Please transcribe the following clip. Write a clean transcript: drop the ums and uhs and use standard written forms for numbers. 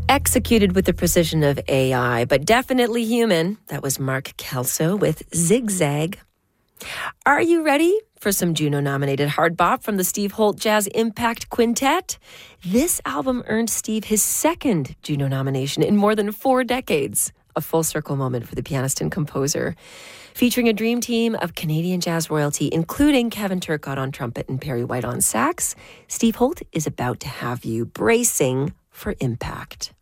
Executed with the precision of AI, but definitely human. That was Mark Kelso with Zigzag. Are you ready for some Juno-nominated hard bop from the Steve Holt Jazz Impact Quintet? This album earned Steve his second Juno nomination in more than 4 decades. A full circle moment for the pianist and composer. Featuring a dream team of Canadian jazz royalty, including Kevin Turcotte on trumpet and Perry White on sax, Steve Holt is about to have you bracing for impact.